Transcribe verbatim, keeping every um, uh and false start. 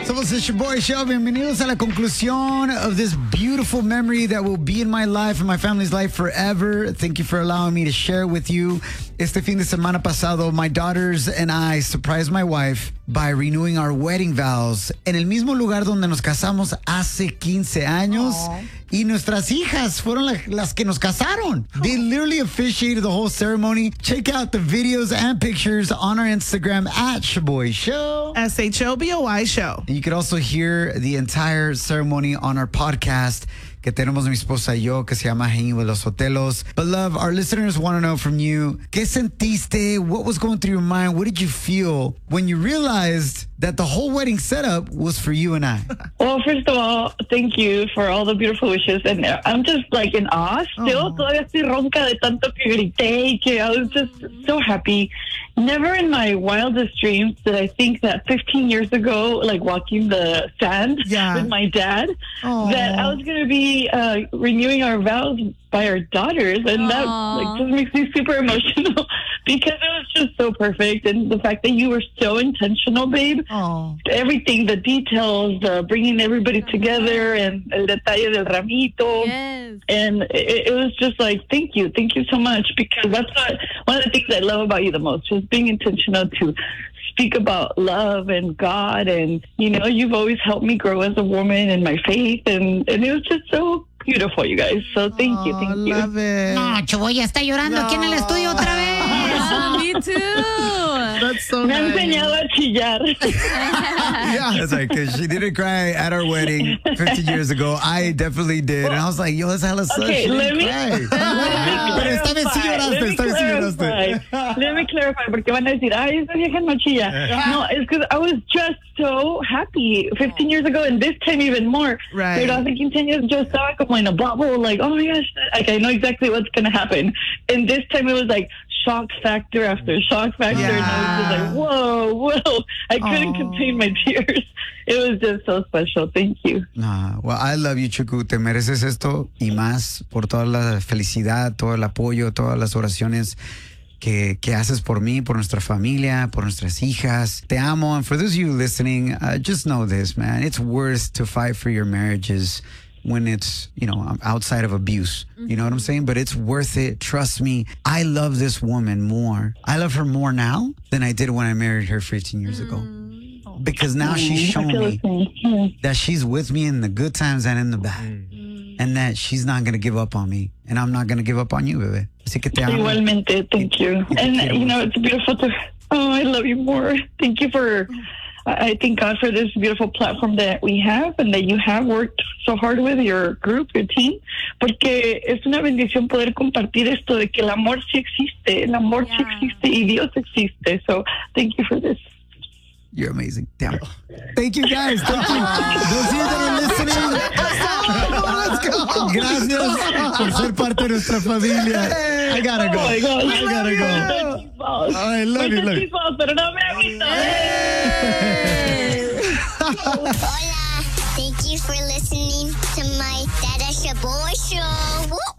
Somos el Shaboy Show. Bienvenidos a la conclusión of this beautiful memory that will be in my life and my family's life forever. Thank you for allowing me to share it with you. Este fin de semana pasado, my daughters and I surprised my wife by renewing our wedding vows en el mismo lugar donde nos casamos hace quince años. Aww. Y nuestras hijas fueron la, las que nos casaron. They literally officiated the whole ceremony. Check out the videos and pictures on our Instagram at Shaboy Show. S H O B O Y Show. You could also hear the entire ceremony on our podcast que tenemos mi esposa y yo, que se llama Hanging with Los Sotelos. But love, our listeners want to know from you, ¿qué sentiste? What was going through your mind? What did you feel when you realized that the whole wedding setup was for you and I? Well, first of all, thank you for all the beautiful wishes. And I'm just like in awe still. Oh. Todavía estoy ronca de tanto que grité y que I was just so happy. Never in my wildest dreams did I think that fifteen years ago, like walking the sand yeah. with my dad, Aww. that I was going to be uh, renewing our vows by our daughters. And Aww. that like just makes me super emotional because it was just so perfect. And the fact that you were so intentional, babe. Aww. Everything, the details, uh, bringing everybody together and el detalle del ramito. Yes. And it, it was just like, thank you. Thank you so much, because that's what, one of the things I love about you the most, just being intentional to speak about love and God. And, you know, you've always helped me grow as a woman in my faith. And, and it was just so beautiful, you guys. So thank oh, you. Thank you. Love it. No, Chaboy ya está llorando no. aquí en el estudio otra vez. Me too. That's so Me ha nice. enseñado a chillar. Yeah, that's right, because she didn't cry at our wedding fifteen years ago. I definitely did. And I was like, yo, that's hella sus. Okay, She let didn't me, cry. let me Pero esta vez sí lloraste, let me esta vez sí lloraste. clarify. Let me clarify, porque van a decir, ay, esa vieja no chilla. No, it's because I was just so happy fifteen years ago, and this time even more. Right. Pero hace quince años yo estaba como in a bubble, like, oh my gosh, like I know exactly what's going to happen. And this time it was like shock factor after shock factor. Yeah. And I was just like, whoa, whoa. I couldn't Aww. contain my tears. It was just so special. Thank you. Nah, well, I love you, Chucu. Te mereces esto y más por toda la felicidad, todo el apoyo, todas las oraciones que, que haces por mí, por nuestra familia, por nuestras hijas. Te amo. And for those of you listening, uh, just know this, man. It's worth to fight for your marriages when it's, you know, outside of abuse. You know what I'm saying? But it's worth it. Trust me. I love this woman more. I love her more now than I did when I married her fifteen years ago. Because now she's shown me that she's with me in the good times and in the bad. And that she's not going to give up on me. And I'm not going to give up on you, bebé. Así que te amo. Igualmente, thank you. And, you know, it's beautiful to... Oh, I love you more. Thank you for... I thank God for this beautiful platform that we have and that you have worked so hard with your group, your team, porque es una bendición poder compartir esto de que el amor sí existe, el amor yeah. sí existe y Dios existe. So thank you for this. You're amazing. Damn. Thank you, guys. Thank you. Those of you that are listening, let's go. Gracias por ser parte de nuestra familia. I gotta go. Oh my God. I gotta go. All right, love you, love you. Pero no me agüito. Hola. Thank you for listening to my Dada Shaboy Show.